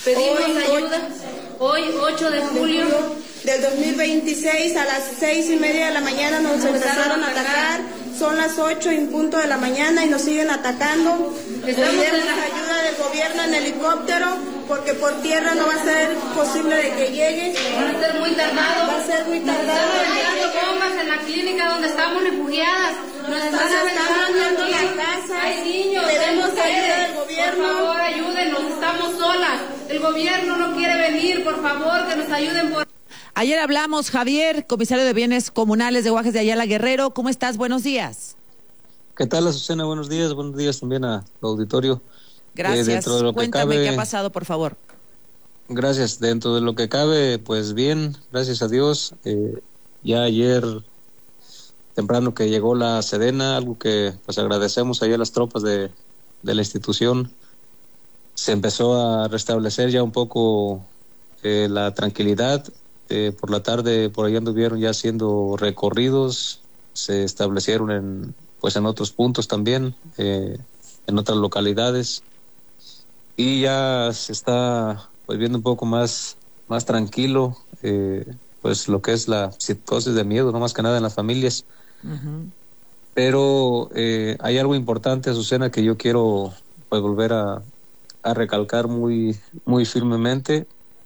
Pedimos ayuda. Hoy, 8 de julio del 2026, a las 6:30 de la mañana nos empezaron a atacar. Son las 8 en punto de la mañana y nos siguen atacando. Pedimos ayuda del gobierno en helicóptero, porque por tierra no va a ser posible de que llegue. Va a ser muy tardado. Va a ser muy tardado. Están bombas en la clínica donde estamos refugiadas. Nos están dañando la casa. Hay niños. Pedimos ayuda del gobierno. Por favor, ayúdenos. Estamos solas. El gobierno no quiere venir. Por favor, que nos ayuden. Ayer hablamos, Javier, comisario de Bienes Comunales de Guajes de Ayala, Guerrero. ¿Cómo estás? Buenos días. ¿Qué tal, Azucena? Buenos días también a tu auditorio. Gracias. Cuéntame qué ha pasado, por favor. Gracias. Dentro de lo que cabe, pues bien, gracias a Dios. Ya ayer temprano que llegó la Sedena, algo que pues agradecemos allá a las tropas de la institución, se empezó a restablecer ya un poco la tranquilidad. Por la tarde por ahí anduvieron ya haciendo recorridos, se establecieron en otros puntos también, en otras localidades, y ya se está pues viendo un poco más tranquilo, pues lo que es la psicosis de miedo, no más que nada en las familias. Uh-huh. Pero hay algo importante, Azucena, que yo quiero pues volver a recalcar muy firmemente.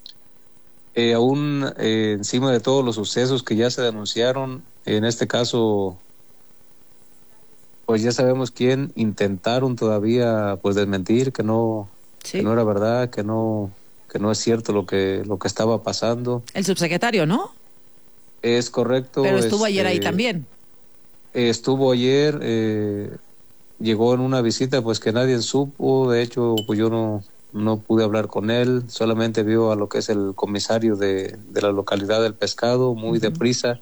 Aún encima de todos los sucesos que ya se denunciaron, en este caso pues ya sabemos quién intentaron todavía pues desmentir, que no era verdad, que no es cierto lo que estaba pasando. El subsecretario, ¿no? Es correcto. Pero estuvo ayer ahí también. Estuvo ayer, llegó en una visita pues que nadie supo. De hecho pues yo no pude hablar con él, solamente vio a lo que es el comisario de la localidad del Pescado, muy deprisa.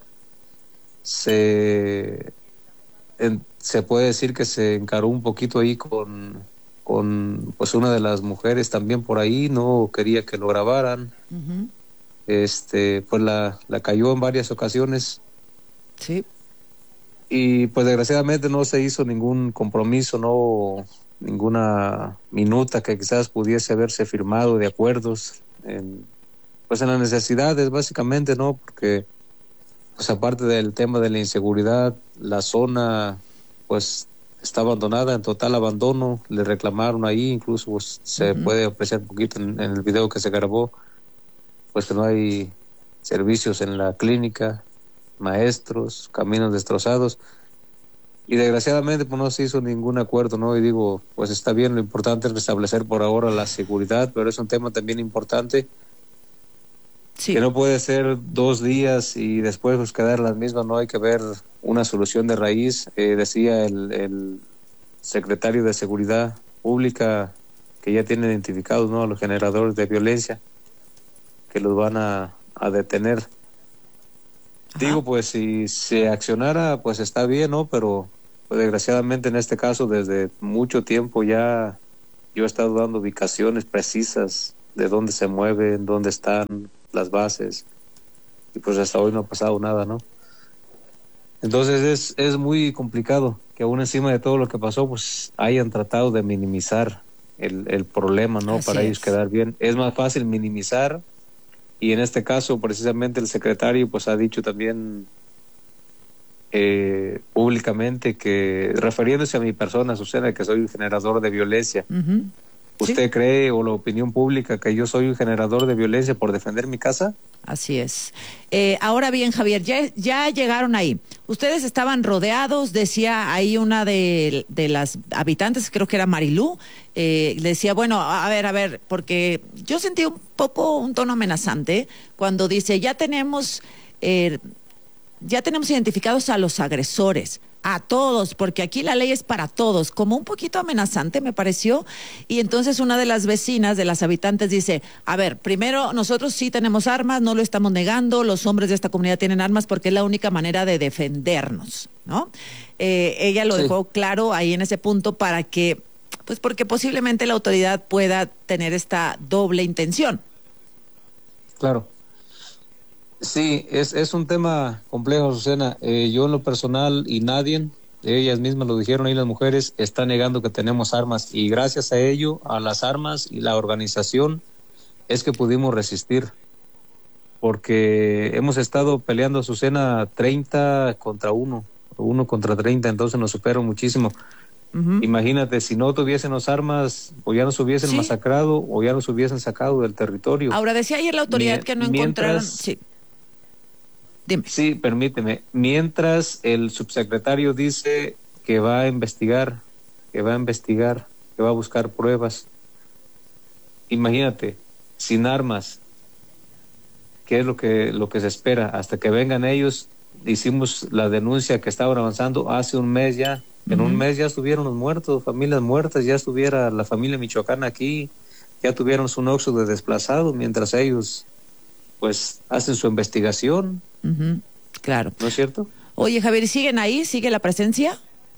Se puede decir que se encaró un poquito ahí con pues una de las mujeres también por ahí, no quería que lo grabaran. Uh-huh. Pues la cayó en varias ocasiones. Sí. Y pues desgraciadamente no se hizo ningún compromiso, no ninguna minuta que quizás pudiese haberse firmado de acuerdos en las necesidades básicamente, ¿no? Porque pues aparte del tema de la inseguridad, la zona pues está abandonada, en total abandono. Le reclamaron ahí, incluso pues, se puede apreciar un poquito en el video que se grabó, pues que no hay servicios en la clínica, maestros, caminos destrozados. Y desgraciadamente pues no se hizo ningún acuerdo, ¿no? Y digo, pues está bien, lo importante es restablecer por ahora la seguridad, pero es un tema también importante, sí, que no puede ser 2 días y después pues quedar las mismas, no hay que ver una solución de raíz. Decía el secretario de Seguridad Pública que ya tiene identificados, ¿no?, a los generadores de violencia, que los van a detener. Ajá. Digo, pues si se accionara, pues está bien, ¿no? Pero pues desgraciadamente en este caso desde mucho tiempo ya yo he estado dando ubicaciones precisas de dónde se mueven, dónde están las bases, y pues hasta hoy no ha pasado nada, ¿no? Entonces es muy complicado que aún encima de todo lo que pasó pues hayan tratado de minimizar el problema, ¿no? Así para ellos quedar bien. Es más fácil minimizar, y en este caso precisamente el secretario pues ha dicho también públicamente, que refiriéndose a mi persona, Azucena, que soy un generador de violencia. Uh-huh. ¿Usted ¿sí cree, o la opinión pública, que yo soy un generador de violencia por defender mi casa? Así es. Ahora bien, Javier, ya llegaron ahí. Ustedes estaban rodeados, decía ahí una de las habitantes, creo que era Marilú, decía, bueno, a ver, porque yo sentí un poco un tono amenazante cuando dice, ya tenemos identificados a los agresores, a todos, porque aquí la ley es para todos, como un poquito amenazante me pareció. Y entonces una de las vecinas, de las habitantes, dice, a ver, primero, nosotros sí tenemos armas, no lo estamos negando, los hombres de esta comunidad tienen armas porque es la única manera de defendernos, ¿no? Ella lo dejó claro ahí en ese punto para que, pues porque posiblemente la autoridad pueda tener esta doble intención. Claro. Sí, es un tema complejo, Azucena. Yo en lo personal, y nadie, ellas mismas lo dijeron ahí, las mujeres, están negando que tenemos armas, y gracias a ello, a las armas y la organización, es que pudimos resistir, porque hemos estado peleando, Azucena, 30 contra 1, 1 contra 30, entonces nos superan muchísimo. Imagínate, si no tuviésemos armas, o ya nos hubiesen masacrado, o ya nos hubiesen sacado del territorio. Ahora, decía ayer la autoridad que no encontraron... Sí. Dime. Sí, permíteme. Mientras el subsecretario dice que va a investigar, que va a buscar pruebas. Imagínate, sin armas, ¿qué es lo que se espera? Hasta que vengan ellos, hicimos la denuncia que estaban avanzando hace un mes ya. En un mes ya estuvieron los muertos, familias muertas, ya estuviera la familia michoacana aquí, ya tuvieron un óxido de desplazado, mientras ellos pues hacen su investigación. Claro. ¿No es cierto? Oye, Javier, ¿siguen ahí? ¿Sigue la presencia?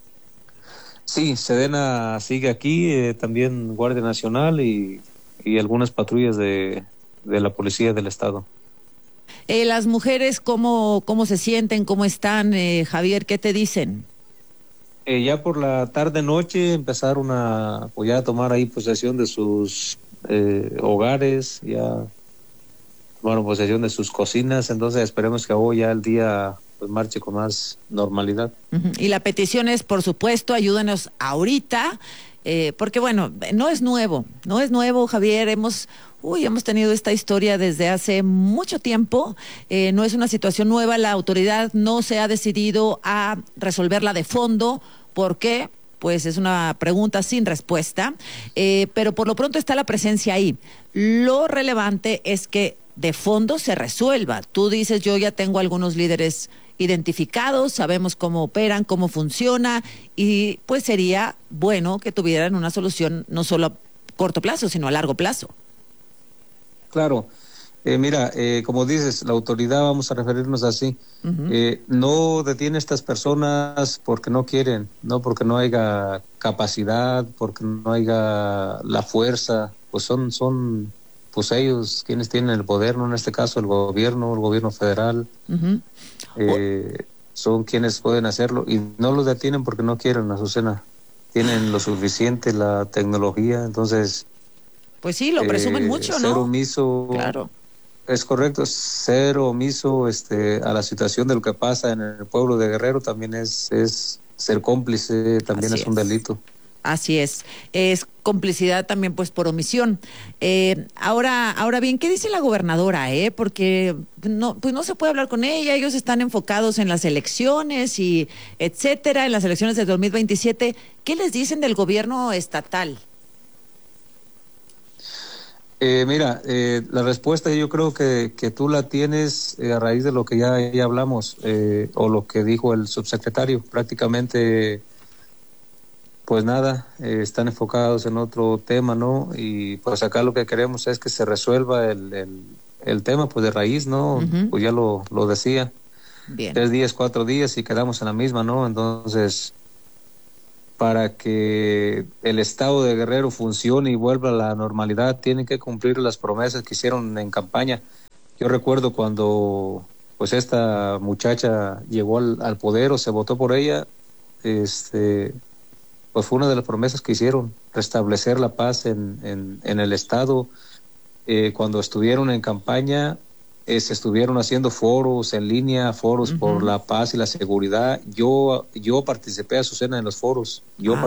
Sí, Sedena sigue aquí, también Guardia Nacional y algunas patrullas de la Policía del Estado. Las mujeres, ¿cómo se sienten? ¿Cómo están? Javier, ¿qué te dicen? Ya por la tarde-noche empezaron a tomar ahí posesión de sus hogares, ya tomaron posesión de sus cocinas, entonces esperemos que hoy ya el día pues marche con más normalidad. Y la petición es, por supuesto, ayúdanos ahorita, porque bueno, no es nuevo, Javier, hemos tenido esta historia desde hace mucho tiempo, no es una situación nueva, la autoridad no se ha decidido a resolverla de fondo. ¿Por qué? Pues es una pregunta sin respuesta, pero por lo pronto está la presencia ahí. Lo relevante es que de fondo se resuelva. Tú dices, yo ya tengo algunos líderes identificados, sabemos cómo operan, cómo funciona, y pues sería bueno que tuvieran una solución no solo a corto plazo, sino a largo plazo. Claro. Mira, como dices, la autoridad, vamos a referirnos así, no detiene a estas personas porque no quieren, no porque no haya capacidad, porque no haya la fuerza, pues son pues ellos quienes tienen el poder, no en este caso el gobierno federal, son quienes pueden hacerlo y no los detienen porque no quieren, Azucena, tienen lo suficiente, la tecnología, entonces... Pues sí, lo presumen mucho, ¿no? Ser omiso... Claro. Es correcto, ser omiso a la situación de lo que pasa en el pueblo de Guerrero también es ser cómplice, también es un delito. Así es complicidad también pues por omisión. Ahora bien, ¿qué dice la gobernadora? Porque no se puede hablar con ella, ellos están enfocados en las elecciones y etcétera, en las elecciones de 2027. ¿Qué les dicen del gobierno estatal? Mira, la respuesta yo creo que tú la tienes a raíz de lo que ya hablamos, o lo que dijo el subsecretario. Prácticamente, pues nada, están enfocados en otro tema, ¿no? Y pues acá lo que queremos es que se resuelva el tema, pues de raíz, ¿no? Pues ya lo decía. Bien. 3 días, 4 días y quedamos en la misma, ¿no? Entonces... para que el estado de Guerrero funcione y vuelva a la normalidad, tienen que cumplir las promesas que hicieron en campaña. Yo recuerdo cuando pues esta muchacha llegó al poder o se votó por ella, pues fue una de las promesas que hicieron, restablecer la paz en el estado. Cuando estuvieron en campaña, se estuvieron haciendo foros en línea, foros por la paz y la seguridad. Yo participé, Azucena, en los foros.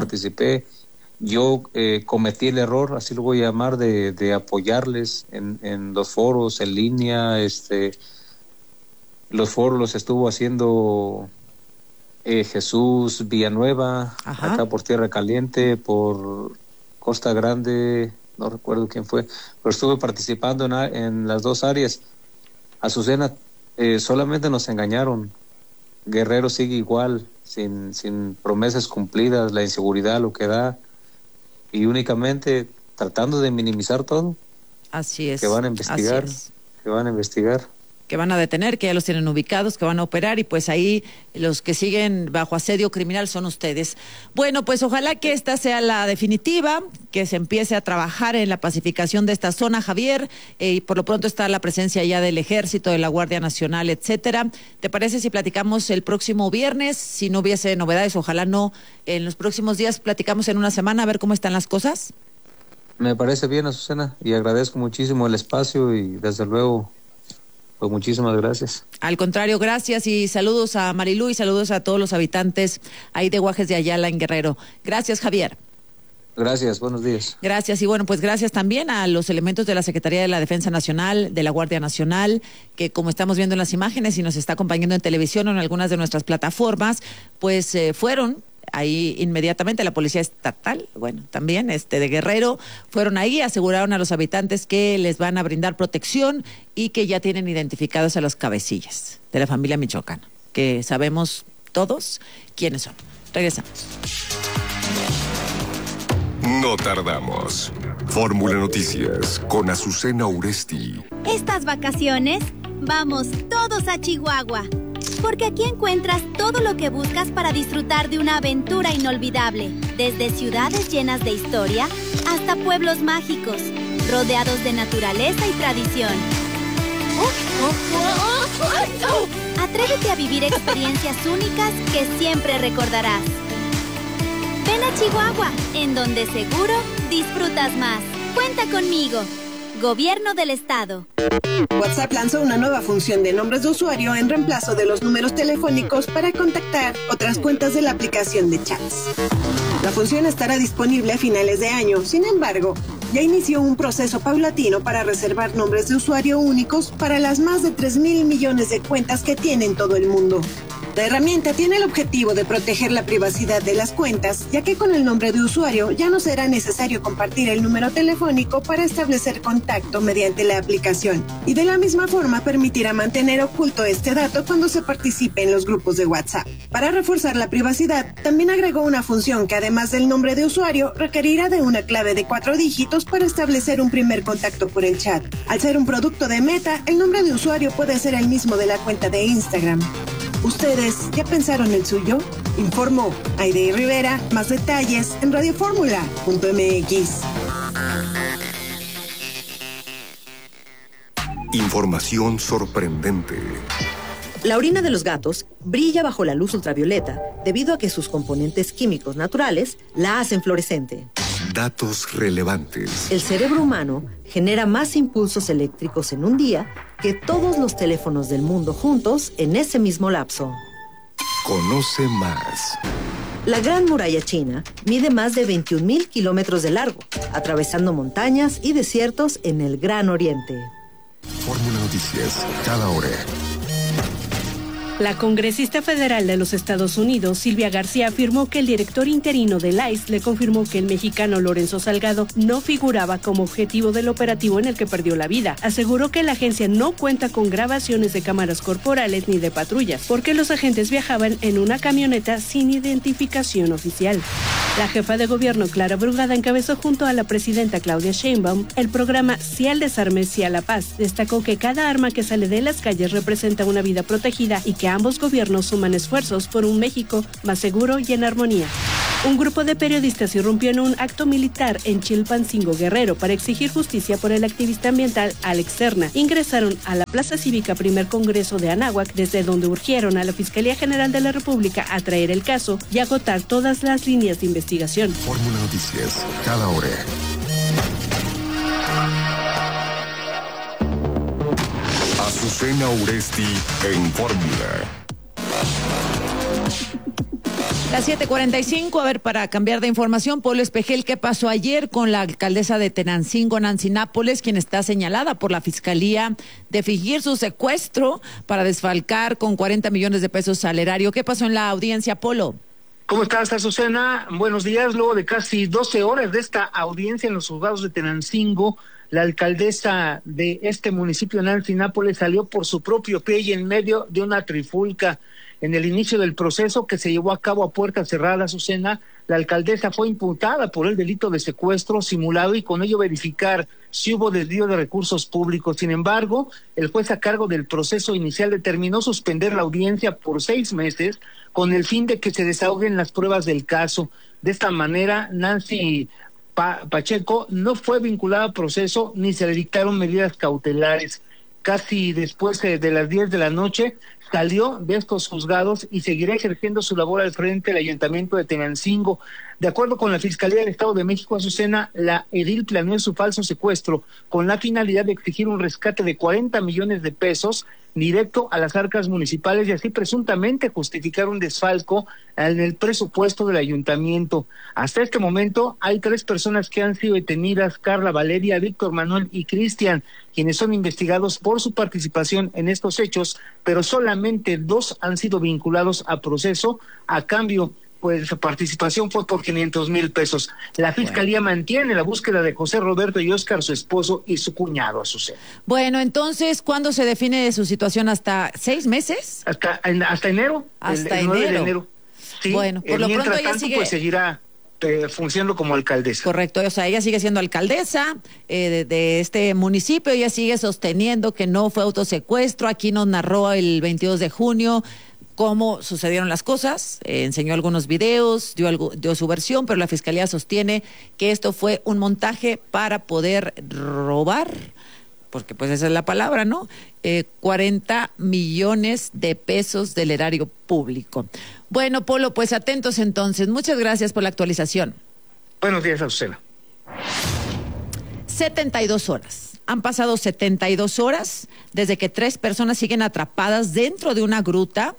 Yo cometí el error, así lo voy a llamar, de apoyarles en los foros en línea. Los foros los estuvo haciendo Jesús Villanueva, acá por Tierra Caliente, por Costa Grande, no recuerdo quién fue, pero estuve participando en las dos áreas. Azucena, solamente nos engañaron. Guerrero sigue igual, sin promesas cumplidas, la inseguridad lo que da, y únicamente tratando de minimizar todo. Así es. Que van a investigar, que van a detener, que ya los tienen ubicados, que van a operar, y pues ahí los que siguen bajo asedio criminal son ustedes. Bueno, pues ojalá que esta sea la definitiva, que se empiece a trabajar en la pacificación de esta zona, Javier, y por lo pronto está la presencia ya del Ejército, de la Guardia Nacional, etcétera. ¿Te parece si platicamos el próximo viernes? Si no hubiese novedades, ojalá no, en los próximos días platicamos en una semana a ver cómo están las cosas. Me parece bien, Azucena, y agradezco muchísimo el espacio y desde luego, pues muchísimas gracias. Al contrario, gracias y saludos a Marilú y saludos a todos los habitantes ahí de Guajes de Ayala en Guerrero. Gracias, Javier. Gracias, buenos días. Gracias y bueno, pues gracias también a los elementos de la Secretaría de la Defensa Nacional, de la Guardia Nacional, que como estamos viendo en las imágenes y nos está acompañando en televisión o en algunas de nuestras plataformas, pues fueron ahí inmediatamente, la Policía Estatal, bueno, también de Guerrero, fueron ahí, aseguraron a los habitantes que les van a brindar protección y que ya tienen identificados a los cabecillas de la familia michoacana, que sabemos todos quiénes son. Regresamos. No tardamos. Fórmula Noticias con Azucena Uresti. Estas vacaciones, vamos todos a Chihuahua. Porque aquí encuentras todo lo que buscas para disfrutar de una aventura inolvidable. Desde ciudades llenas de historia hasta pueblos mágicos, rodeados de naturaleza y tradición. Atrévete a vivir experiencias únicas que siempre recordarás. Ven a Chihuahua, en donde seguro disfrutas más. Cuenta conmigo. Gobierno del Estado. WhatsApp lanzó una nueva función de nombres de usuario en reemplazo de los números telefónicos para contactar otras cuentas de la aplicación de chats. La función estará disponible a finales de año. Sin embargo, ya inició un proceso paulatino para reservar nombres de usuario únicos para las más de 3,000 millones de cuentas que tiene en todo el mundo. La herramienta tiene el objetivo de proteger la privacidad de las cuentas, ya que con el nombre de usuario ya no será necesario compartir el número telefónico para establecer contacto mediante la aplicación. Y de la misma forma permitirá mantener oculto este dato cuando se participe en los grupos de WhatsApp. Para reforzar la privacidad, también agregó una función que además del nombre de usuario, requerirá de una clave de 4 dígitos para establecer un primer contacto por el chat. Al ser un producto de Meta, el nombre de usuario puede ser el mismo de la cuenta de Instagram. ¿Ustedes ya pensaron el suyo? Informó Aide Rivera. Más detalles en radioformula.mx. Información sorprendente. La orina de los gatos brilla bajo la luz ultravioleta debido a que sus componentes químicos naturales la hacen fluorescente. Datos relevantes. El cerebro humano genera más impulsos eléctricos en un día que todos los teléfonos del mundo juntos en ese mismo lapso. Conoce más. La Gran Muralla China mide más de 21,000 kilómetros de largo, atravesando montañas y desiertos en el Gran Oriente. Fórmula Noticias, cada hora. La congresista federal de los Estados Unidos, Silvia García, afirmó que el director interino del ICE le confirmó que el mexicano Lorenzo Salgado no figuraba como objetivo del operativo en el que perdió la vida. Aseguró que la agencia no cuenta con grabaciones de cámaras corporales ni de patrullas, porque los agentes viajaban en una camioneta sin identificación oficial. La jefa de gobierno, Clara Brugada, encabezó junto a la presidenta Claudia Sheinbaum el programa Sí al Desarme, Sí a la Paz. Destacó que cada arma que sale de las calles representa una vida protegida y que ambos gobiernos suman esfuerzos por un México más seguro y en armonía. Un grupo de periodistas irrumpió en un acto militar en Chilpancingo, Guerrero, para exigir justicia por el activista ambiental Alex Serna. Ingresaron a la Plaza Cívica Primer Congreso de Anáhuac, desde donde urgieron a la Fiscalía General de la República a traer el caso y agotar todas las líneas de investigación. Fórmula Noticias, cada hora. Azucena Uresti en Fórmula. Las 7:45, a ver, para cambiar de información, Polo Espejel, ¿qué pasó ayer con la alcaldesa de Tenancingo, Nancy Nápoles, quien está señalada por la Fiscalía de fingir su secuestro para desfalcar con 40 millones de pesos al erario? ¿Qué pasó en la audiencia, Polo? ¿Cómo estás, Azucena? Buenos días. Luego de casi 12 horas de esta audiencia en los juzgados de Tenancingo, la alcaldesa de este municipio, Nancy Nápoles, salió por su propio pie y en medio de una trifulca. En el inicio del proceso, que se llevó a cabo a puerta cerrada, Azucena, la alcaldesa fue imputada por el delito de secuestro simulado y con ello verificar si hubo desvío de recursos públicos. Sin embargo, el juez a cargo del proceso inicial determinó suspender la audiencia por 6 meses con el fin de que se desahoguen las pruebas del caso. De esta manera, Nancy Pacheco no fue vinculada al proceso ni se le dictaron medidas cautelares. casi después de las 10 de la noche, salió de estos juzgados y seguirá ejerciendo su labor al frente del Ayuntamiento de Tenancingo. De acuerdo con la Fiscalía del Estado de México, Azucena, la edil planeó su falso secuestro con la finalidad de exigir un rescate de 40 millones de pesos directo a las arcas municipales y así presuntamente justificar un desfalco en el presupuesto del ayuntamiento. Hasta este momento hay 3 personas que han sido detenidas: Carla, Valeria, Víctor Manuel y Cristian, quienes son investigados por su participación en estos hechos, pero solamente 2 han sido vinculados a proceso. A cambio, pues su participación fue por 500,000 pesos. La Fiscalía mantiene la búsqueda de José Roberto y Óscar, su esposo, y su cuñado, Azucena. Bueno, entonces, ¿cuándo se define su situación? ¿Hasta 6 meses? Hasta enero. Hasta el 9 de enero. enero. Sí, bueno, por lo pronto ella sigue... pues seguirá funcionando como alcaldesa. Correcto, o sea, ella sigue siendo alcaldesa de este municipio, ella sigue sosteniendo que no fue autosecuestro. Aquí nos narró el 22 de junio cómo sucedieron las cosas, enseñó algunos videos, dio su versión, pero la Fiscalía sostiene que esto fue un montaje para poder robar, porque pues esa es la palabra, ¿no? 40 millones de pesos del erario público. Bueno, Polo, pues atentos entonces. Muchas gracias por la actualización. Buenos días, Azucena. 72 horas. Han pasado 72 horas desde que 3 personas siguen atrapadas dentro de una gruta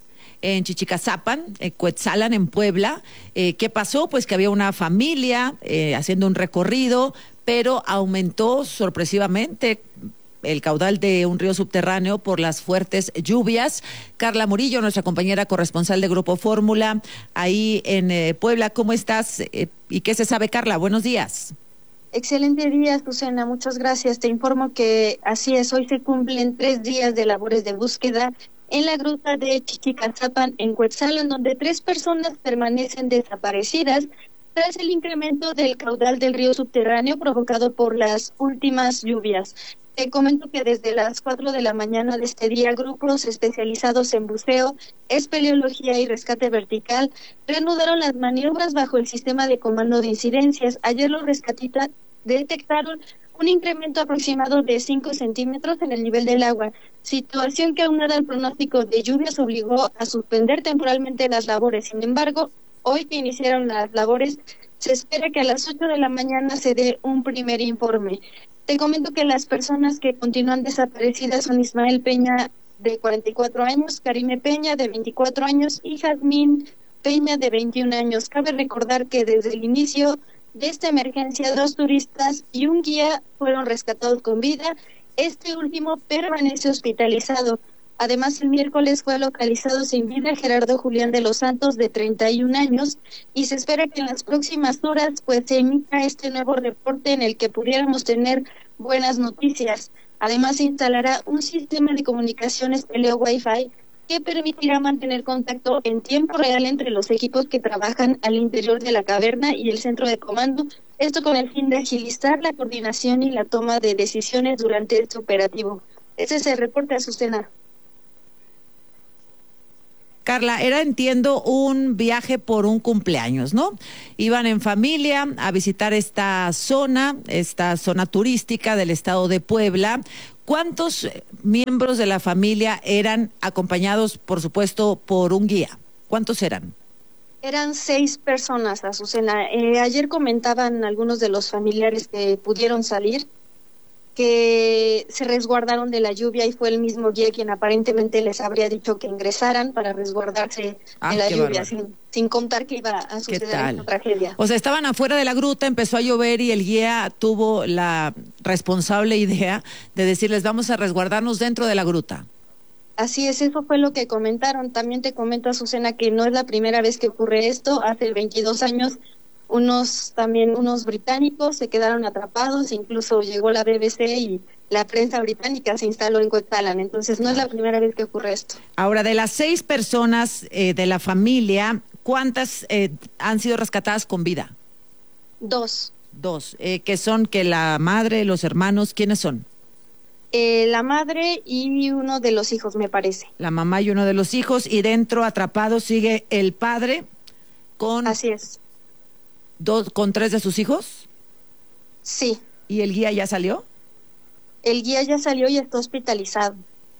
en Chichicazapan, Cuetzalan, en Puebla. ¿Qué pasó? Pues que había una familia haciendo un recorrido, pero aumentó sorpresivamente el caudal de un río subterráneo por las fuertes lluvias. Carla Murillo, nuestra compañera corresponsal de Grupo Fórmula, ahí en Puebla. ¿Cómo estás? ¿Y qué se sabe, Carla? Buenos días. Excelente día, Susana. Muchas gracias. Te informo que así es, hoy se cumplen 3 días de labores de búsqueda en la gruta de Chichicazapan, en Cuetzalan, donde 3 personas permanecen desaparecidas tras el incremento del caudal del río subterráneo provocado por las últimas lluvias. Te comento que desde las 4 de la mañana de este día, grupos especializados en buceo, espeleología y rescate vertical reanudaron las maniobras bajo el sistema de comando de incidencias. Ayer los rescatistas detectaron un incremento aproximado de 5 centímetros en el nivel del agua, situación que aunada al pronóstico de lluvias obligó a suspender temporalmente las labores. Sin embargo, hoy que iniciaron las labores, se espera que a las 8 de la mañana se dé un primer informe. Te comento que las personas que continúan desaparecidas son Ismael Peña, de 44 años, Karime Peña, de 24 años, y Jazmín Peña, de 21 años. Cabe recordar que desde el inicio de esta emergencia, 2 turistas y un guía fueron rescatados con vida. Este último permanece hospitalizado. Además, el miércoles fue localizado sin vida Gerardo Julián de los Santos, de 31 años, y se espera que en las próximas horas pues se emita este nuevo reporte en el que pudiéramos tener buenas noticias. Además, se instalará un sistema de comunicaciones teleo Wi-Fi que permitirá mantener contacto en tiempo real entre los equipos que trabajan al interior de la caverna y el centro de comando, esto con el fin de agilizar la coordinación y la toma de decisiones durante este operativo. Ese es el reporte, Azucena. Carla, era, entiendo, un viaje por un cumpleaños, ¿no? Iban en familia a visitar esta zona turística del estado de Puebla. ¿Cuántos miembros de la familia eran acompañados, por supuesto, por un guía? ¿Cuántos eran? Eran 6 personas, Azucena. Ayer comentaban algunos de los familiares que pudieron salir que se resguardaron de la lluvia y fue el mismo guía quien aparentemente les habría dicho que ingresaran para resguardarse de la lluvia, sin contar que iba a suceder una tragedia. O sea, estaban afuera de la gruta, empezó a llover y el guía tuvo la responsable idea de decirles: vamos a resguardarnos dentro de la gruta. Así es, eso fue lo que comentaron. También te comento, Azucena, que no es la primera vez que ocurre esto. Hace 22 años unos británicos se quedaron atrapados, incluso llegó la BBC y la prensa británica se instaló en Cuetzalan, entonces no es la primera vez que ocurre esto. Ahora, de las 6 personas de la familia, ¿cuántas han sido rescatadas con vida? 2. 2, que son que la madre, los hermanos, ¿quiénes son? La madre y uno de los hijos, me parece. La mamá y uno de los hijos, y dentro atrapado sigue el padre con... Así es. ¿Con 3 de sus hijos? Sí. ¿Y el guía ya salió? el guía ya salió y está hospitalizado.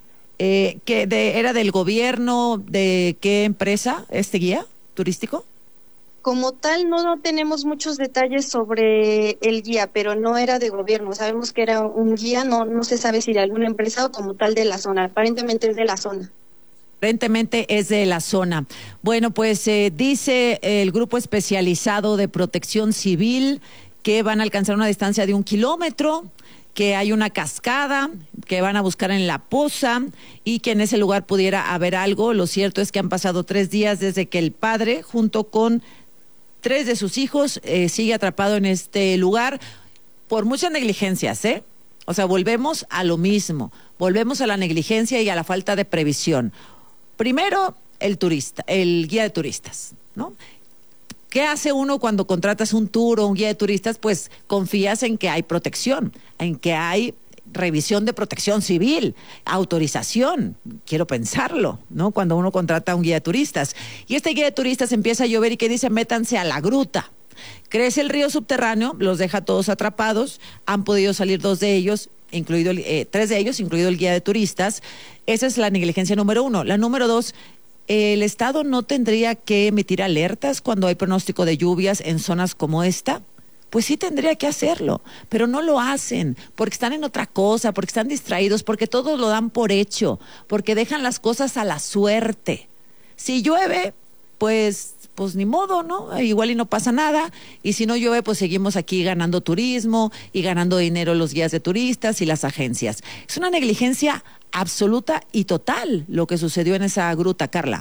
¿Era del gobierno? ¿De qué empresa este guía turístico? Como tal, no tenemos muchos detalles sobre el guía, pero no era de gobierno. Sabemos que era un guía, no se sabe si de alguna empresa o como tal de la zona. Aparentemente es de la zona. Aparentemente es de la zona. Bueno, pues dice el grupo especializado de protección civil que van a alcanzar una distancia de 1 kilómetro, que hay una cascada, que van a buscar en la poza y que en ese lugar pudiera haber algo. Lo cierto es que han pasado 3 días desde que el padre, junto con 3 de sus hijos, sigue atrapado en este lugar por muchas negligencias, ¿eh? O sea, volvemos a lo mismo, volvemos a la negligencia y a la falta de previsión. Primero, el guía de turistas, ¿no? ¿Qué hace uno cuando contratas un tour o un guía de turistas? Pues confías en que hay protección, en que hay revisión de protección civil, autorización, quiero pensarlo, ¿no? Cuando uno contrata un guía de turistas. Y este guía de turistas empieza a llover y que dice, métanse a la gruta. Crece el río subterráneo, los deja todos atrapados, han podido salir 2 de ellos, 3 de ellos, incluido el guía de turistas. Esa es la negligencia número 1. La número 2, ¿el Estado no tendría que emitir alertas cuando hay pronóstico de lluvias en zonas como esta? Pues sí tendría que hacerlo, pero no lo hacen, porque están en otra cosa, porque están distraídos, porque todos lo dan por hecho, porque dejan las cosas a la suerte. Si llueve, pues ni modo, ¿no? Igual y no pasa nada, y si no llueve, pues seguimos aquí ganando turismo y ganando dinero los guías de turistas y las agencias. Es una negligencia absoluta y total lo que sucedió en esa gruta, Carla.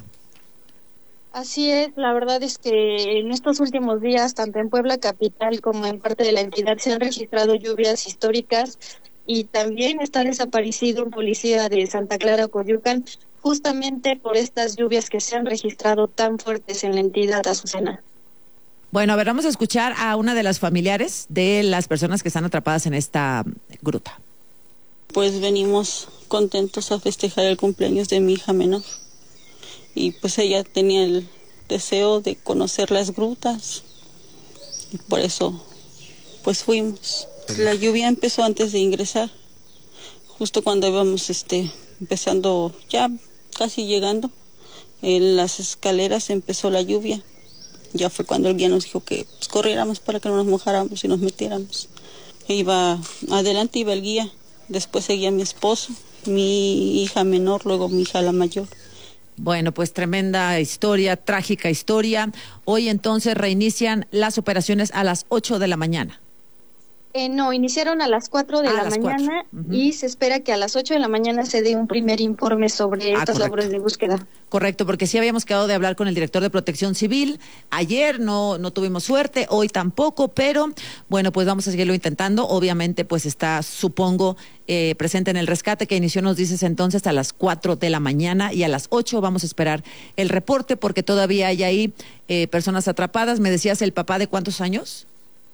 Así es, la verdad es que en estos últimos días, tanto en Puebla capital como en parte de la entidad, se han registrado lluvias históricas y también está desaparecido un policía de Santa Clara, Coyoacán, justamente por estas lluvias que se han registrado tan fuertes en la entidad, Azucena. Bueno, a ver, vamos a escuchar a una de las familiares de las personas que están atrapadas en esta gruta. Pues venimos contentos a festejar el cumpleaños de mi hija menor. Y pues ella tenía el deseo de conocer las grutas. Y por eso, pues fuimos. La lluvia empezó antes de ingresar. Justo cuando íbamos empezando, ya casi llegando, en las escaleras empezó la lluvia. Ya fue cuando el guía nos dijo que pues, corriéramos para que no nos mojáramos y nos metiéramos. Adelante iba el guía, después seguía mi esposo, mi hija menor, luego mi hija la mayor. Bueno, pues tremenda historia, trágica historia. Hoy entonces reinician las operaciones a las 8 de la mañana. No, iniciaron a las 4 de la mañana y se espera que a las 8 de la mañana se dé un primer informe sobre estas labores de búsqueda. Correcto, porque sí habíamos quedado de hablar con el director de Protección Civil. Ayer no tuvimos suerte, hoy tampoco, pero bueno, pues vamos a seguirlo intentando. Obviamente, pues está, supongo, presente en el rescate que inició, nos dices entonces, a las 4 de la mañana y a las 8 vamos a esperar el reporte porque todavía hay ahí personas atrapadas. Me decías, ¿el papá de cuántos años?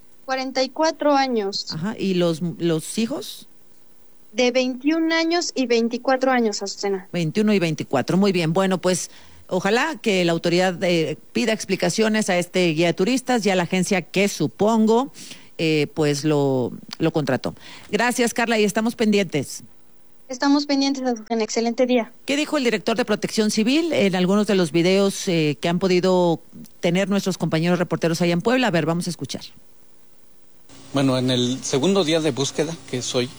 44 años. Ajá, ¿y los hijos? De 21 años y 24 años, Azucena. 21 y 24, muy bien. Bueno, pues ojalá que la autoridad pida explicaciones a este guía de turistas y a la agencia que supongo pues lo contrató. Gracias, Carla, y estamos pendientes. Estamos pendientes, Azucena. Excelente día. ¿Qué dijo el director de Protección Civil en algunos de los videos que han podido tener nuestros compañeros reporteros allá en Puebla? A ver, vamos a escuchar. Bueno, en el segundo día de búsqueda, que es hoy,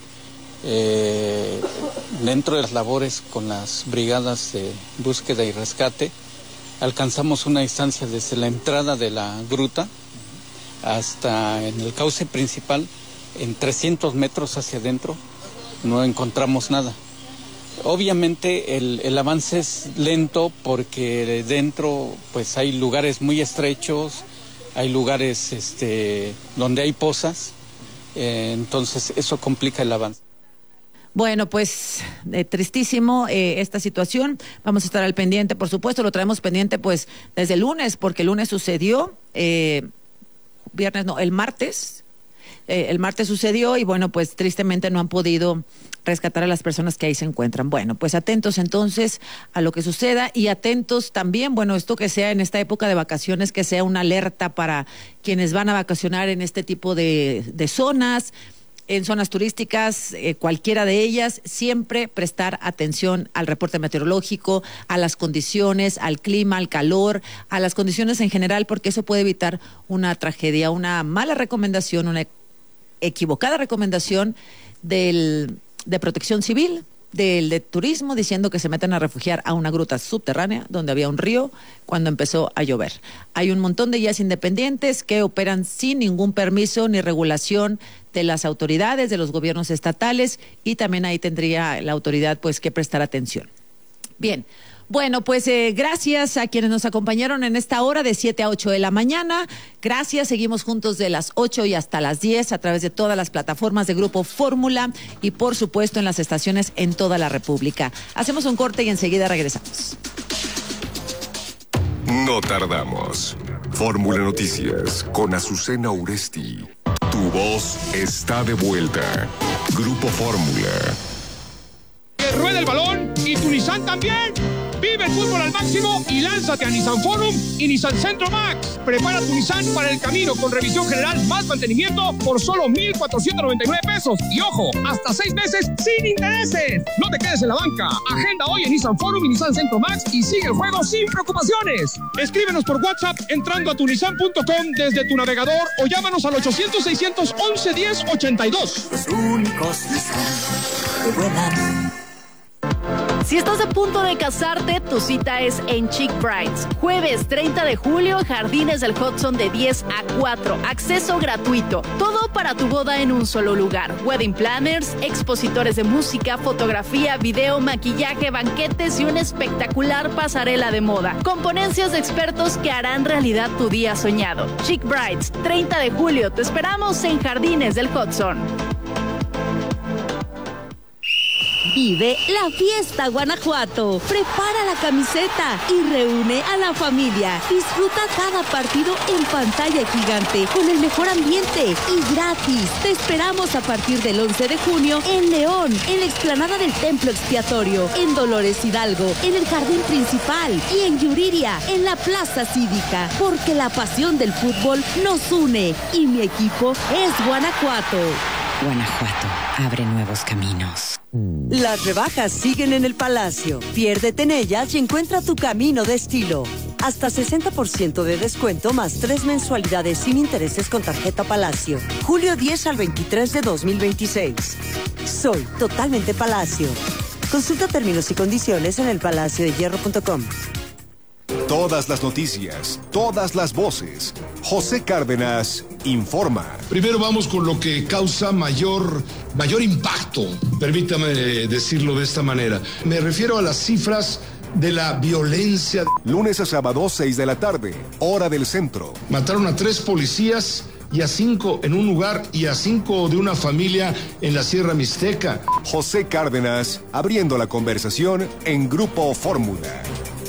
dentro de las labores con las brigadas de búsqueda y rescate, alcanzamos una distancia desde la entrada de la gruta hasta en el cauce principal, en 300 metros hacia adentro, no encontramos nada. Obviamente el avance es lento porque dentro pues hay lugares muy estrechos, hay lugares donde hay pozas, entonces eso complica el avance. Bueno, pues tristísimo esta situación. Vamos a estar al pendiente, por supuesto, lo traemos pendiente pues desde el lunes, porque el lunes sucedió, el martes sucedió y bueno, pues tristemente no han podido rescatar a las personas que ahí se encuentran. Bueno, pues atentos entonces a lo que suceda y atentos también, bueno, esto que sea en esta época de vacaciones, que sea una alerta para quienes van a vacacionar en este tipo de zonas. en zonas turísticas, cualquiera de ellas, siempre prestar atención al reporte meteorológico, a las condiciones, al clima, al calor, a las condiciones en general, porque eso puede evitar una tragedia, una mala recomendación, una equivocada recomendación de Protección Civil, del de turismo, diciendo que se meten a refugiar a una gruta subterránea donde había un río cuando empezó a llover. Hay un montón de guías independientes que operan sin ningún permiso ni regulación de las autoridades, de los gobiernos estatales, y también ahí tendría la autoridad pues que prestar atención. Bien. Bueno, pues gracias a quienes nos acompañaron en esta hora de 7 a 8 de la mañana. Gracias, seguimos juntos de las 8 y hasta las 10 a través de todas las plataformas de Grupo Fórmula y por supuesto en las estaciones en toda la República. Hacemos un corte y enseguida regresamos. No tardamos. Fórmula Noticias con Azucena Uresti. Tu voz está de vuelta. Grupo Fórmula. Que ruede el balón y tu Nissan también. Vive el fútbol al máximo y lánzate a Nissan Forum y Nissan Centro Max. Prepara tu Nissan para el camino con revisión general más mantenimiento por solo 1,499 pesos. Y ojo, hasta 6 meses sin intereses. No te quedes en la banca. Agenda hoy en Nissan Forum y Nissan Centro Max y sigue el juego sin preocupaciones. Escríbenos por WhatsApp entrando a tunissan.com desde tu navegador o llámanos al 800-611-1082. Los únicos Nissan que vuelan. Si estás a punto de casarte, tu cita es en Chic Brides. Jueves 30 de julio, Jardines del Hudson de 10 a 4. Acceso gratuito. Todo para tu boda en un solo lugar. Wedding planners, expositores de música, fotografía, video, maquillaje, banquetes y una espectacular pasarela de moda. Con ponencias de expertos que harán realidad tu día soñado. Chic Brides, 30 de julio. Te esperamos en Jardines del Hudson. Vive la fiesta Guanajuato. Prepara la camiseta y reúne a la familia. Disfruta cada partido en pantalla gigante con el mejor ambiente y gratis. Te esperamos a partir del 11 de junio en León, en la explanada del Templo Expiatorio, en Dolores Hidalgo, en el Jardín Principal y en Yuriria, en la Plaza Cívica. Porque la pasión del fútbol nos une y mi equipo es Guanajuato. Guanajuato abre nuevos caminos. Las rebajas siguen en el Palacio. Piérdete en ellas y encuentra tu camino de estilo. Hasta 60% de descuento más 3 mensualidades sin intereses con tarjeta Palacio. Julio 10 al 23 de 2026. Soy totalmente Palacio. Consulta términos y condiciones en elpalaciodehierro.com. Todas las noticias, todas las voces. José Cárdenas informa. Primero vamos con lo que causa mayor impacto, permítame decirlo de esta manera. Me refiero a las cifras de la violencia. Lunes a sábado, 6 de la tarde, hora del centro. Mataron a 3 policías y a 5 en un lugar y a 5 de una familia en la Sierra Mixteca. José Cárdenas abriendo la conversación en Grupo Fórmula.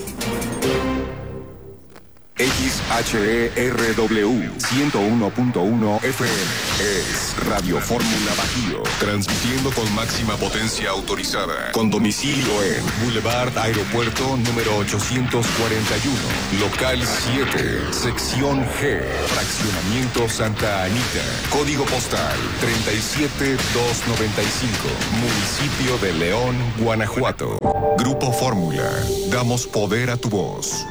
XHERW 101.1 FM es Radio Fórmula Bajío, transmitiendo con máxima potencia autorizada, con domicilio en Boulevard Aeropuerto número 841, local 7, sección G, fraccionamiento Santa Anita, código postal 37295, municipio de León, Guanajuato. Grupo Fórmula, damos poder a tu voz.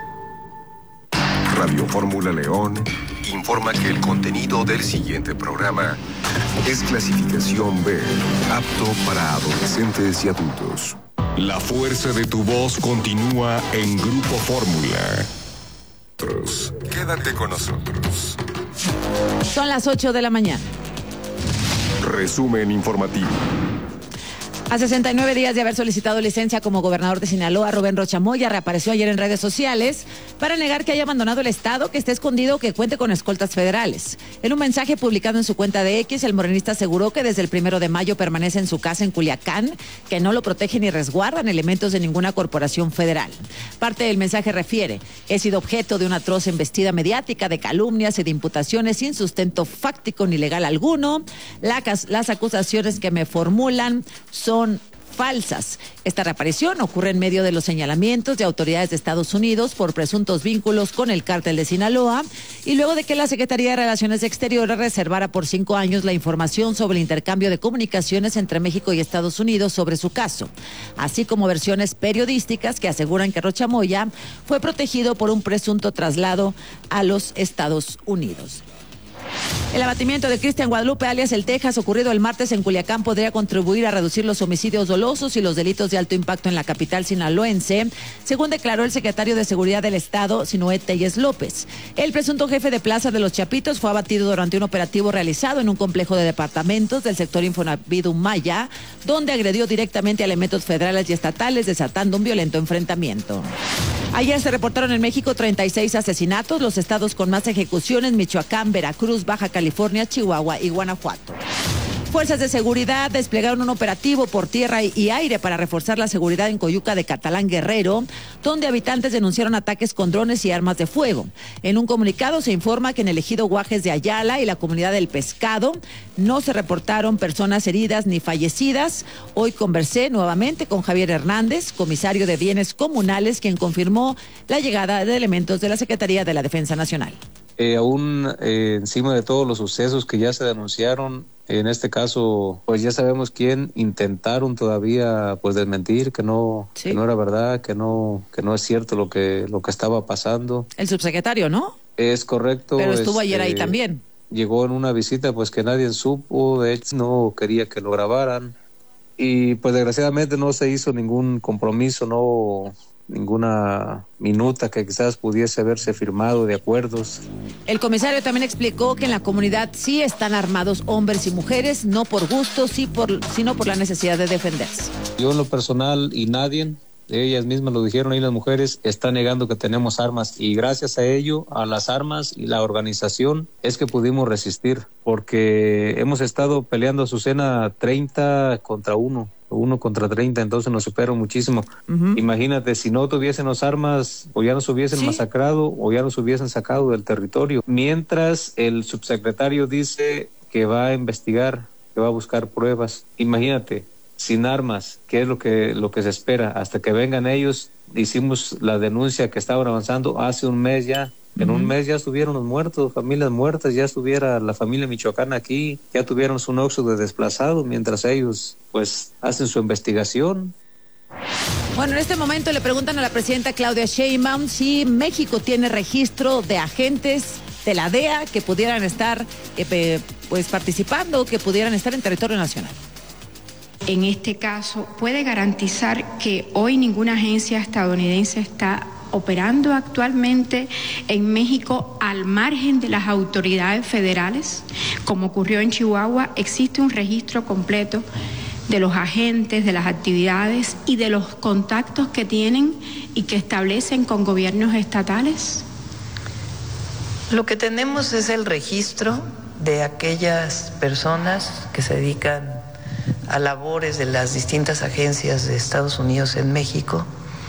Radio Fórmula León informa que el contenido del siguiente programa es clasificación B, apto para adolescentes y adultos. La fuerza de tu voz continúa en Grupo Fórmula. Quédate con nosotros. Son las 8 de la mañana. Resumen informativo. A 69 días de haber solicitado licencia como gobernador de Sinaloa, Rubén Rocha Moya reapareció ayer en redes sociales para negar que haya abandonado el estado, que esté escondido o que cuente con escoltas federales. En un mensaje publicado en su cuenta de X, el morenista aseguró que desde el 1 de mayo permanece en su casa en Culiacán, que no lo protegen ni resguardan elementos de ninguna corporación federal. Parte del mensaje refiere: he sido objeto de una atroz embestida mediática de calumnias y de imputaciones sin sustento fáctico ni legal alguno. Las acusaciones que me formulan son falsas. Esta reaparición ocurre en medio de los señalamientos de autoridades de Estados Unidos por presuntos vínculos con el cártel de Sinaloa y luego de que la Secretaría de Relaciones Exteriores reservara por 5 años la información sobre el intercambio de comunicaciones entre México y Estados Unidos sobre su caso, así como versiones periodísticas que aseguran que Rocha Moya fue protegido por un presunto traslado a los Estados Unidos. El abatimiento de Cristian Guadalupe, alias El Texas, ocurrido el martes en Culiacán, podría contribuir a reducir los homicidios dolosos y los delitos de alto impacto en la capital sinaloense, según declaró el secretario de Seguridad del Estado, Sinoé Telles López. El presunto jefe de plaza de Los Chapitos fue abatido durante un operativo realizado en un complejo de departamentos del sector Infonavit Maya, donde agredió directamente a elementos federales y estatales, desatando un violento enfrentamiento. Ayer se reportaron en México 36 asesinatos, los estados con más ejecuciones: Michoacán, Veracruz, Baja California, Chihuahua y Guanajuato. Fuerzas de seguridad desplegaron un operativo por tierra y aire para reforzar la seguridad en Coyuca de Catalán, Guerrero, donde habitantes denunciaron ataques con drones y armas de fuego. En un comunicado se informa que en el ejido Guajes de Ayala y la comunidad del Pescado no se reportaron personas heridas ni fallecidas. Hoy conversé nuevamente con Javier Hernández, comisario de Bienes Comunales, quien confirmó la llegada de elementos de la Secretaría de la Defensa Nacional. Aún encima de todos los sucesos que ya se denunciaron, en este caso, pues ya sabemos quién intentaron todavía pues desmentir, que no era verdad, que no es cierto lo que estaba pasando. El subsecretario, ¿no? Es correcto. Pero estuvo ayer ahí también. Llegó en una visita pues que nadie supo, de hecho no quería que lo grabaran y pues desgraciadamente no se hizo ningún compromiso, ninguna minuta que quizás pudiese haberse firmado de acuerdos. El comisario también explicó que en la comunidad sí están armados hombres y mujeres, no por gusto, sino por la necesidad de defenderse. Yo en lo personal y nadie, ellas mismas lo dijeron ahí las mujeres, están negando que tenemos armas y gracias a ello, a las armas y la organización es que pudimos resistir, porque hemos estado peleando, Azucena, 30 contra 1 contra 30, entonces nos superan muchísimo. Imagínate, si no tuviésemos armas, o ya nos hubiesen masacrado, o ya nos hubiesen sacado del territorio. Mientras el subsecretario dice que va a investigar, que va a buscar pruebas. Imagínate, sin armas, ¿qué es lo que se espera? Hasta que vengan ellos, hicimos la denuncia que estaban avanzando hace un mes ya. En un mes ya estuvieron los muertos, familias muertas, ya estuviera la familia michoacana aquí, ya tuviéramos un óxido de desplazado, mientras ellos pues hacen su investigación. Bueno, en este momento le preguntan a la presidenta Claudia Sheinbaum si México tiene registro de agentes de la DEA que pudieran estar pues participando, que pudieran estar en territorio nacional. En este caso, ¿puede garantizar que hoy ninguna agencia estadounidense está operando actualmente en México al margen de las autoridades federales? Como ocurrió en Chihuahua, ¿existe un registro completo de los agentes, de las actividades y de los contactos que tienen y que establecen con gobiernos estatales? Lo que tenemos es el registro de aquellas personas que se dedican a labores de las distintas agencias de Estados Unidos en México,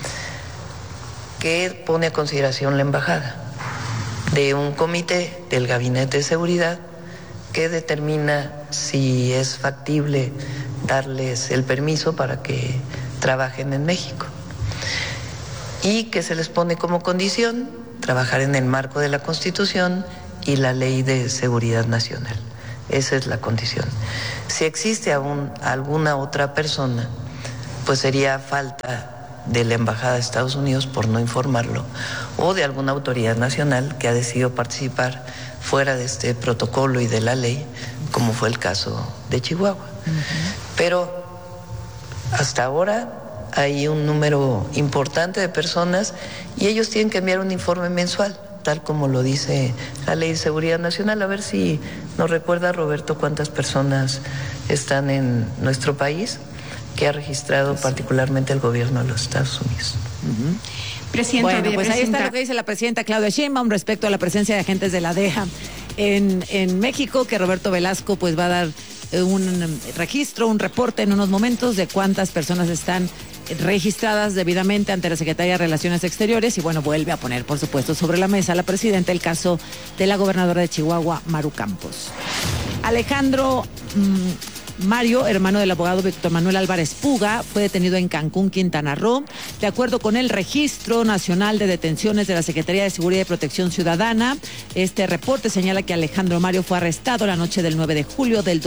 que pone a consideración la embajada, de un comité del Gabinete de Seguridad que determina si es factible darles el permiso para que trabajen en México y que se les pone como condición trabajar en el marco de la Constitución y la Ley de Seguridad Nacional. Esa es la condición. Si existe aún alguna otra persona, pues sería falta de la Embajada de Estados Unidos por no informarlo, o de alguna autoridad nacional que ha decidido participar fuera de este protocolo y de la ley, como fue el caso de Chihuahua. Pero hasta ahora hay un número importante de personas y ellos tienen que enviar un informe mensual, tal como lo dice la Ley de Seguridad Nacional. A ver si nos recuerda, Roberto, cuántas personas están en nuestro país que ha registrado particularmente el gobierno de los Estados Unidos. Bueno, pues ahí está lo que dice la presidenta Claudia Sheinbaum respecto a la presencia de agentes de la DEA en México, que Roberto Velasco pues va a dar un registro, un reporte en unos momentos de cuántas personas están registradas debidamente ante la Secretaría de Relaciones Exteriores. Y bueno, vuelve a poner, por supuesto, sobre la mesa la presidenta el caso de la gobernadora de Chihuahua, Maru Campos. Alejandro Mario, hermano del abogado Víctor Manuel Álvarez Puga, fue detenido en Cancún, Quintana Roo. De acuerdo con el Registro Nacional de Detenciones de la Secretaría de Seguridad y Protección Ciudadana, este reporte señala que Alejandro Mario fue arrestado la noche del 9 de julio del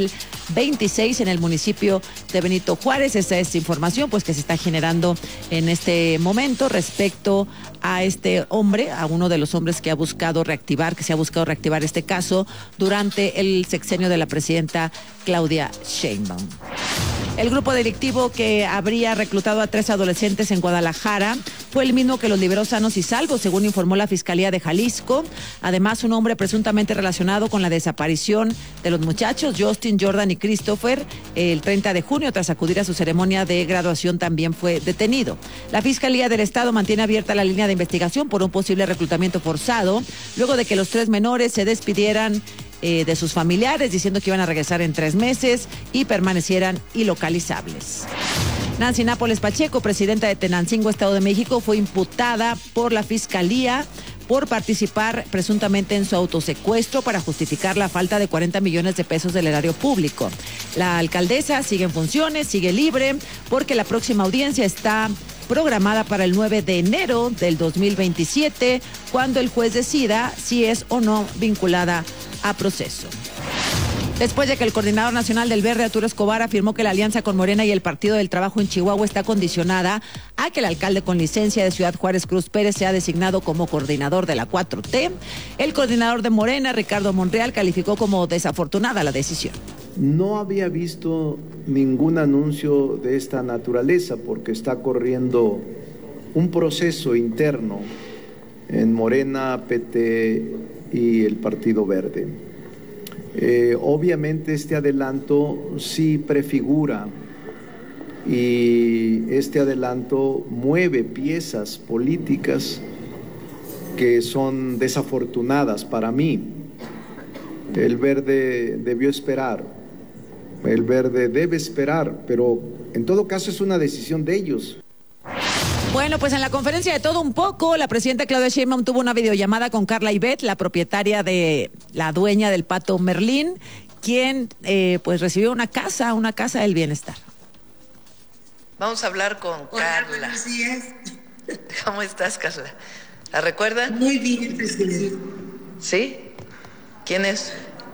2026 en el municipio de Benito Juárez. Esa es información pues que se está generando en este momento respecto a este hombre, a uno de los hombres que se ha buscado reactivar este caso durante el sexenio de la presidenta Claudia Sheinbaum. El grupo delictivo que habría reclutado a 3 adolescentes en Guadalajara fue el mismo que los liberó sanos y salvos, según informó la Fiscalía de Jalisco. Además, un hombre presuntamente relacionado con la desaparición de los muchachos, Justin, Jordan y Christopher, el 30 de junio, tras acudir a su ceremonia de graduación, también fue detenido. La Fiscalía del Estado mantiene abierta la línea de investigación por un posible reclutamiento forzado, luego de que los 3 menores se despidieran de sus familiares, diciendo que iban a regresar en 3 meses y permanecieran ilocalizables. Nancy Nápoles Pacheco, presidenta de Tenancingo, Estado de México, fue imputada por la Fiscalía por participar presuntamente en su autosecuestro para justificar la falta de 40 millones de pesos del erario público. La alcaldesa sigue en funciones, sigue libre, porque la próxima audiencia está programada para el 9 de enero del 2027, cuando el juez decida si es o no vinculada a proceso. Después de que el coordinador nacional del Verde, Arturo Escobar, afirmó que la alianza con Morena y el Partido del Trabajo en Chihuahua está condicionada a que el alcalde con licencia de Ciudad Juárez, Cruz Pérez, sea designado como coordinador de la 4T, el coordinador de Morena, Ricardo Monreal, calificó como desafortunada la decisión. No había visto ningún anuncio de esta naturaleza porque está corriendo un proceso interno en Morena, PT y el Partido Verde. Obviamente este adelanto sí prefigura y este adelanto mueve piezas políticas que son desafortunadas para mí. El Verde debió esperar, el Verde debe esperar, pero en todo caso es una decisión de ellos. Bueno, pues en la conferencia de todo un poco, la presidenta Claudia Sheinbaum tuvo una videollamada con Carla Ivette, la propietaria de la dueña del Pato Merlín, quien pues recibió una casa del bienestar. Vamos a hablar con Carla. Buenos días. ¿Cómo estás, Carla? ¿La recuerdan? Muy bien, presidente. ¿Sí? ¿Quién es?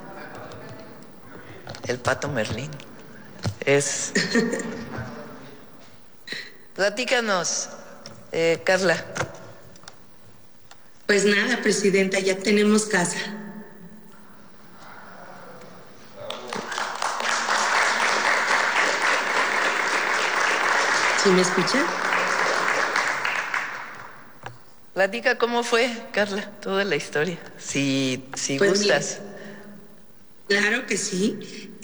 El Pato Merlín. Es... Platícanos, Carla. Pues nada, presidenta, ya tenemos casa. ¿Sí me escucha? Platica cómo fue, Carla, toda la historia, si pues gustas. Bien. Claro que sí.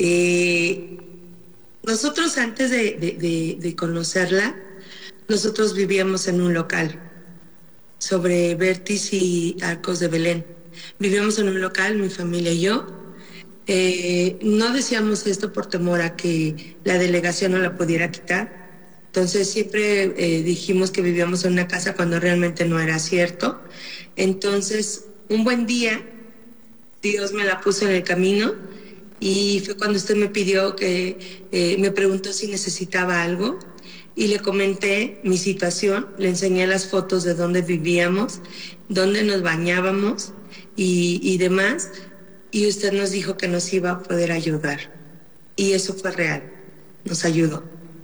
Nosotros antes de conocerla, nosotros vivíamos en un local sobre Vértiz y Arcos de Belén. Vivíamos en un local, mi familia y yo. No decíamos esto por temor a que la delegación no la pudiera quitar. Entonces siempre dijimos que vivíamos en una casa cuando realmente no era cierto. Entonces, un buen día, Dios me la puso en el camino y fue cuando usted me pidió me preguntó si necesitaba algo. Y le comenté mi situación, le enseñé las fotos de dónde vivíamos, dónde nos bañábamos y demás, y usted nos dijo que nos iba a poder ayudar. Y eso fue real, nos ayudó.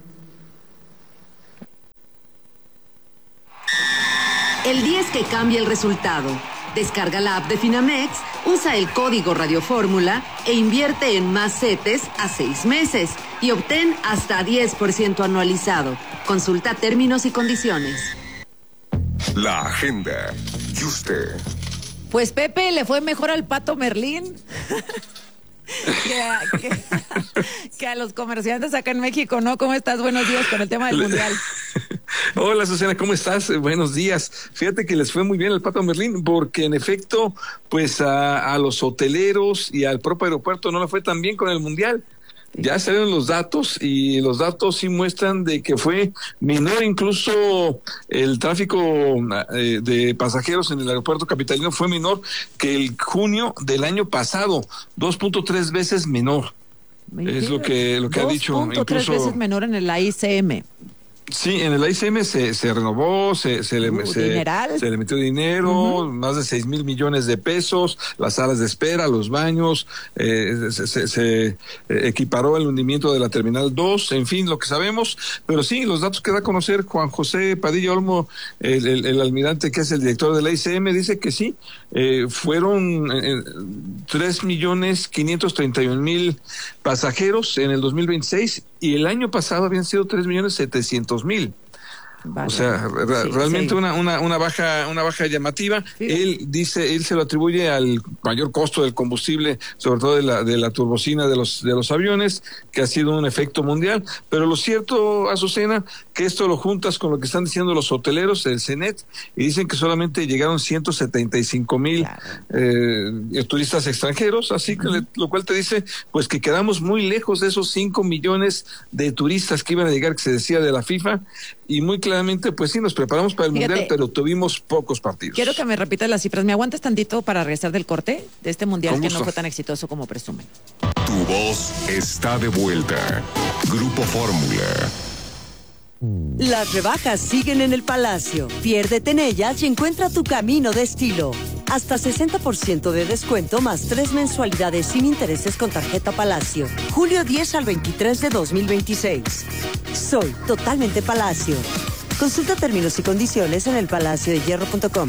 El 10 que cambia el resultado. Descarga la app de Finamex, usa el código Radiofórmula e invierte en más CETES a 6 meses y obtén hasta 10% anualizado. Consulta términos y condiciones. La agenda y usted. Pues Pepe, le fue mejor al Pato Merlín que a los comerciantes acá en México, ¿no? ¿Cómo estás? Buenos días con el tema del Mundial. Hola Susana, ¿cómo estás? Buenos días. Fíjate que les fue muy bien al Pato Merlín porque en efecto, pues a los hoteleros y al propio aeropuerto no le fue tan bien con el Mundial. Ya salieron los datos y los datos sí muestran de que fue menor, incluso el tráfico de pasajeros en el aeropuerto capitalino fue menor que el junio del año pasado, 2.3 veces menor. Es lo que ha dicho. 2.3 veces menor en el AICM. Sí, en el AICM se renovó, se le metió dinero, más de 6,000 millones de pesos, las salas de espera, los baños, se equiparó el hundimiento de la Terminal 2, en fin, lo que sabemos, pero sí, los datos que da a conocer Juan José Padilla Olmo, el almirante que es el director del AICM, dice que sí, fueron 3,531,000 pasajeros en el 2026 y el año pasado habían sido 3,700,000. Vale. O sea, realmente sí. una baja llamativa. Sí. Él se lo atribuye al mayor costo del combustible, sobre todo de la turbocina de los aviones, que ha sido un efecto mundial. Pero lo cierto, Azucena, que esto lo juntas con lo que están diciendo los hoteleros, el CENET, y dicen que solamente llegaron 175,000 turistas extranjeros, así que lo cual te dice pues que quedamos muy lejos de esos 5 millones de turistas que iban a llegar, que se decía de la FIFA, y muy claramente, pues sí, nos preparamos para el Mundial, pero tuvimos pocos partidos. Quiero que me repitas las cifras. ¿Me aguantas tantito para regresar del corte de este Mundial que no fue tan exitoso como presumen? Tu voz está de vuelta. Grupo Fórmula. Las rebajas siguen en el Palacio. Piérdete en ellas y encuentra tu camino de estilo. Hasta 60% de descuento más 3 mensualidades sin intereses con tarjeta Palacio. Julio 10 al 23 de 2026. Soy totalmente Palacio. Consulta términos y condiciones en elpalaciodehierro.com.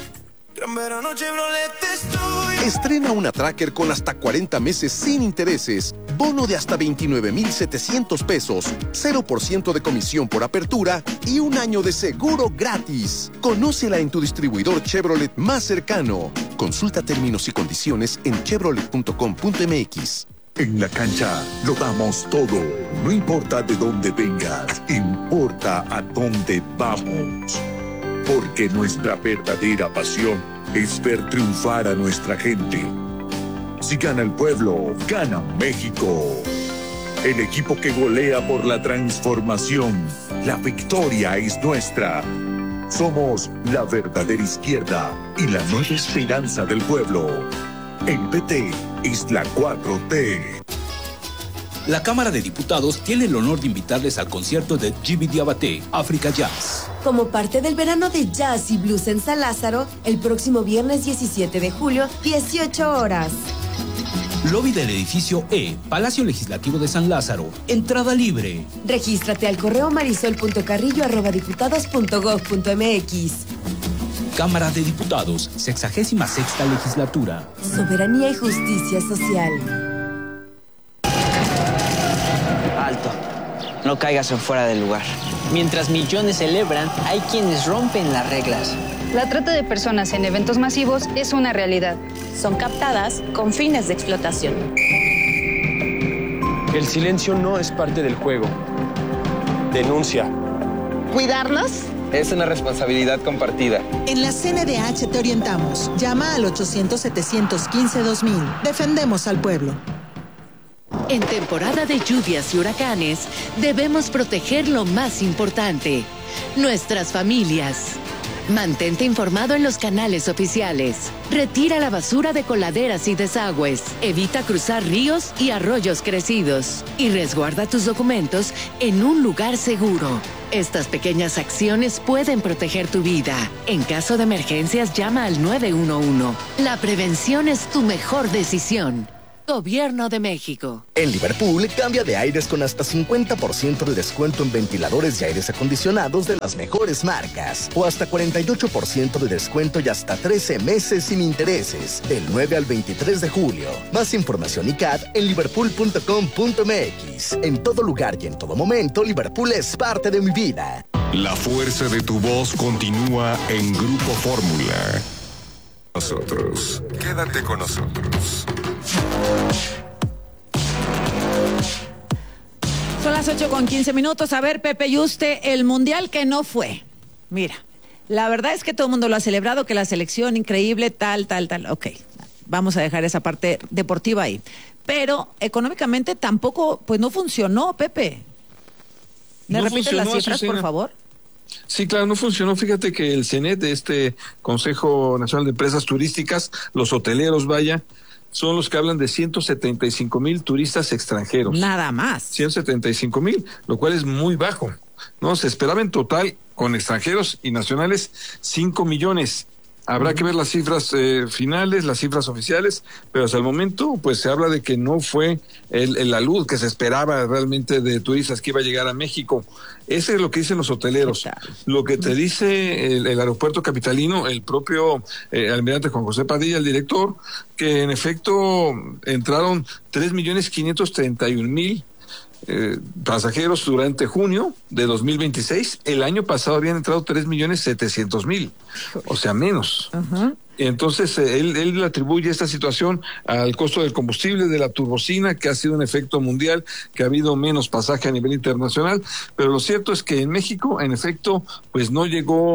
Estrena una Tracker con hasta 40 meses sin intereses, bono de hasta 29,700 pesos, 0% de comisión por apertura y un año de seguro gratis. Conócela en tu distribuidor Chevrolet más cercano. Consulta términos y condiciones en chevrolet.com.mx. En la cancha lo damos todo. No importa de dónde vengas, importa a dónde vamos. Porque nuestra verdadera pasión es ver triunfar a nuestra gente. Si gana el pueblo, gana México. El equipo que golea por la transformación. La victoria es nuestra. Somos la verdadera izquierda y la nueva esperanza del pueblo. El PT es la 4T. La Cámara de Diputados tiene el honor de invitarles al concierto de Jimmy Diabaté, África Jazz. Como parte del verano de jazz y blues en San Lázaro, el próximo viernes 17 de julio, 18 horas. Lobby del edificio E, Palacio Legislativo de San Lázaro. Entrada libre. Regístrate al correo marisol.carrillo@diputados.gov.mx. Cámara de Diputados, 66ª legislatura. Soberanía y justicia social. Alto. No caigas en fuera del lugar. Mientras millones celebran, hay quienes rompen las reglas. La trata de personas en eventos masivos es una realidad. Son captadas con fines de explotación. El silencio no es parte del juego. Denuncia. ¿Cuidarnos? Es una responsabilidad compartida. En la CNDH te orientamos. Llama al 800-715-2000. Defendemos al pueblo. En temporada de lluvias y huracanes, debemos proteger lo más importante, nuestras familias. Mantente informado en los canales oficiales. Retira la basura de coladeras y desagües. Evita cruzar ríos y arroyos crecidos. Y resguarda tus documentos en un lugar seguro. Estas pequeñas acciones pueden proteger tu vida. En caso de emergencias, llama al 911. La prevención es tu mejor decisión. Gobierno de México. En Liverpool, cambia de aires con hasta 50% de descuento en ventiladores y aires acondicionados de las mejores marcas. O hasta 48% de descuento y hasta 13 meses sin intereses. Del 9 al 23 de julio. Más información y CAT en liverpool.com.mx. En todo lugar y en todo momento, Liverpool es parte de mi vida. La fuerza de tu voz continúa en Grupo Fórmula. Nosotros. Quédate con nosotros. Son las 8:15. A ver, Pepe Yuste, el Mundial que no fue. Mira, la verdad es que todo el mundo lo ha celebrado, que la selección increíble, tal. Ok, vamos a dejar esa parte deportiva ahí. Pero económicamente tampoco, pues no funcionó, Pepe. ¿Me repites las cifras, por favor? Sí, claro, no funcionó. Fíjate que el CENET, Consejo Nacional de Empresas Turísticas, los hoteleros, son los que hablan de 175,000 turistas extranjeros. Nada más. 175,000, lo cual es muy bajo, ¿no? Se esperaba en total, con extranjeros y nacionales, 5 millones. Habrá que ver las cifras finales, las cifras oficiales, pero hasta el momento pues se habla de que no fue la luz que se esperaba realmente de turistas que iba a llegar a México. Ese es lo que dicen los hoteleros. Lo que te dice el aeropuerto capitalino, el propio almirante Juan José Padilla, el director, que en efecto entraron 3,531,000 pasajeros durante junio de 2026. El año pasado habían entrado 3,700,000, o sea, menos. Ajá. Entonces, él le atribuye esta situación al costo del combustible, de la turbocina, que ha sido un efecto mundial, que ha habido menos pasaje a nivel internacional, pero lo cierto es que en México, en efecto, pues no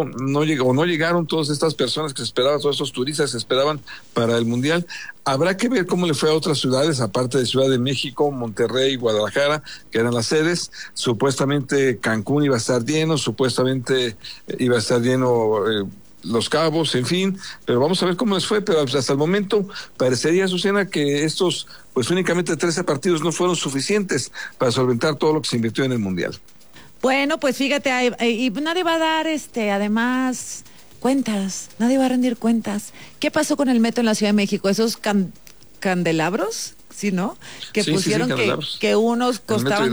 llegaron todas estas personas que se esperaban, todos estos turistas que se esperaban para el Mundial. Habrá que ver cómo le fue a otras ciudades, aparte de Ciudad de México, Monterrey, Guadalajara, que eran las sedes. Supuestamente Cancún iba a estar lleno, supuestamente iba a estar lleno Los Cabos, en fin, pero vamos a ver cómo les fue. Pero hasta el momento parecería, Azucena, que estos, pues únicamente 13 partidos no fueron suficientes para solventar todo lo que se invirtió en el Mundial. Bueno, pues fíjate, y nadie va a dar, además, cuentas, nadie va a rendir cuentas. ¿Qué pasó con el metro en la Ciudad de México? Esos candelabros, ¿sí, no? Que sí, pusieron que unos costaban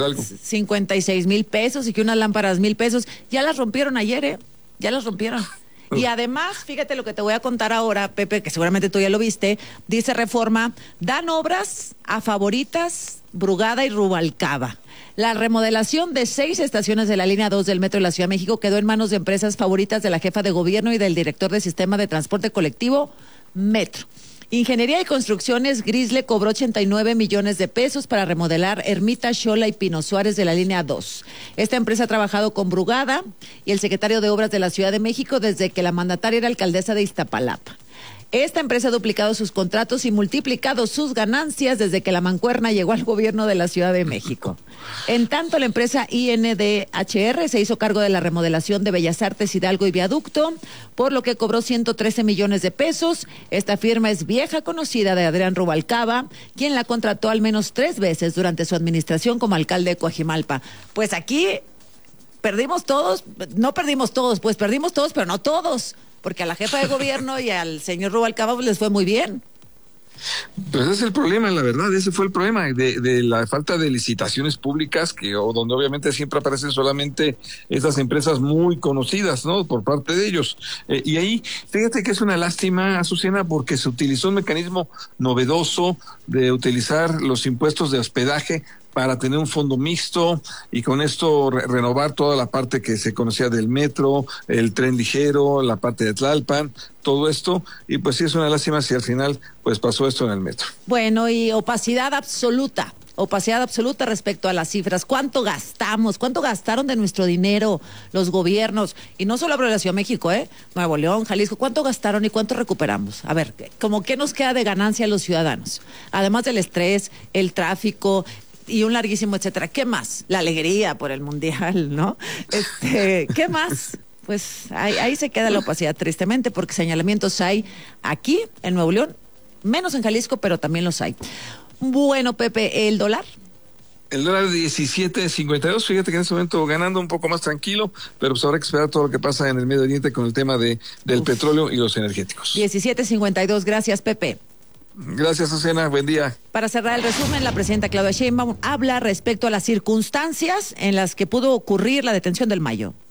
56,000 pesos y que unas lámparas 1,000 pesos. Ya las rompieron ayer, ya las rompieron. Y además, fíjate lo que te voy a contar ahora, Pepe, que seguramente tú ya lo viste. Dice Reforma, dan obras a Favoritas, Brugada y Rubalcaba. La remodelación de 6 estaciones de la línea 2 del Metro de la Ciudad de México quedó en manos de empresas favoritas de la jefa de gobierno y del director del Sistema de Transporte Colectivo, Metro. Ingeniería y Construcciones Grisle cobró 89 millones de pesos para remodelar Ermita, Xola y Pino Suárez de la línea 2. Esta empresa ha trabajado con Brugada y el secretario de Obras de la Ciudad de México desde que la mandataria era alcaldesa de Iztapalapa. Esta empresa ha duplicado sus contratos y multiplicado sus ganancias desde que la mancuerna llegó al gobierno de la Ciudad de México. En tanto, la empresa INDHR se hizo cargo de la remodelación de Bellas Artes, Hidalgo y Viaducto, por lo que cobró 113 millones de pesos. Esta firma es vieja conocida de Adrián Rubalcaba, quien la contrató al menos 3 veces durante su administración como alcalde de Coajimalpa. Pues aquí perdimos todos, pero no todos. Porque a la jefa de gobierno y al señor Rubalcaba les fue muy bien. Pues ese es el problema, la verdad, ese fue el problema de la falta de licitaciones públicas, donde obviamente siempre aparecen solamente estas empresas muy conocidas, ¿no?, por parte de ellos. Y ahí, fíjate que es una lástima, Azucena, porque se utilizó un mecanismo novedoso de utilizar los impuestos de hospedaje para tener un fondo mixto y con esto renovar toda la parte que se conocía del metro, el tren ligero, la parte de Tlalpan, todo esto, y pues sí es una lástima si al final pues pasó esto en el metro. Bueno, y opacidad absoluta respecto a las cifras. ¿Cuánto gastamos? ¿Cuánto gastaron de nuestro dinero los gobiernos? Y no solo hablo de la Ciudad de México, Nuevo León, Jalisco. ¿Cuánto gastaron y cuánto recuperamos? A ver, ¿cómo qué nos queda de ganancia a los ciudadanos? Además del estrés, el tráfico y un larguísimo etcétera. ¿Qué más? La alegría por el Mundial, ¿no? ¿Qué más? Pues ahí se queda la opacidad, tristemente, porque señalamientos hay aquí en Nuevo León, menos en Jalisco, pero también los hay. Bueno, Pepe, ¿el dólar? El dólar 17.52, fíjate que en este momento ganando un poco más tranquilo, pero pues habrá que esperar todo lo que pasa en el Medio Oriente con el tema del petróleo y los energéticos. 17.52, gracias, Pepe. Gracias, Azucena, buen día. Para cerrar el resumen, la presidenta Claudia Sheinbaum habla respecto a las circunstancias en las que pudo ocurrir la detención del Mayo.